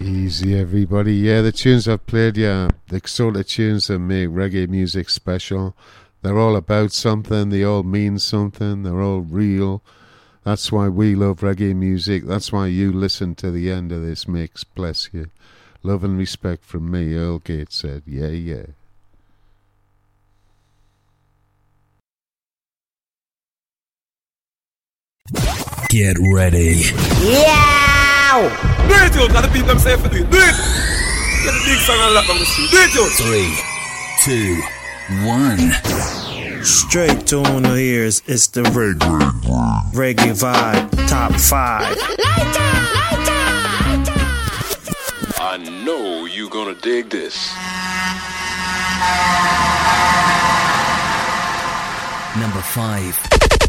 Easy, everybody. Yeah, the tunes I've played, yeah, the sort of tunes that make reggae music special. They're all about something. They all mean something. They're all real. That's why we love reggae music. That's why you listen to the end of this mix. Bless you. Love and respect from me, Earl Gates said. Yeah, yeah. Get ready. Yeah! Do it, yo! Got the people them say for do it. Do it! Get the big song and lock on the street. Do it, yo! 3, 2, 1. Straight to on the ears, it's the reggae vibe, top 5. I know you gonna dig this. Number 5.